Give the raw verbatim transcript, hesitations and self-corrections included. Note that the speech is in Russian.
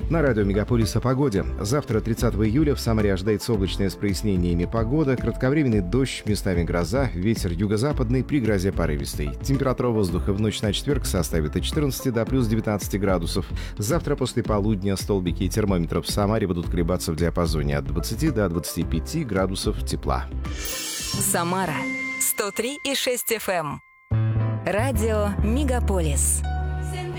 На радио «Мегаполис» о погоде. Завтра, тридцатого июля, в Самаре ожидается облачная с прояснениями погода, кратковременный дождь, местами гроза, ветер юго-западный, при грозе порывистый. Температура воздуха в ночь на четверг составит от четырнадцати до плюс девятнадцати градусов. Завтра после полудня столбики термометров в Самаре будут колебаться в диапазоне от двадцати до двадцати пяти градусов тепла. Самара сто три и шесть эф эм. Радио «Мегаполис».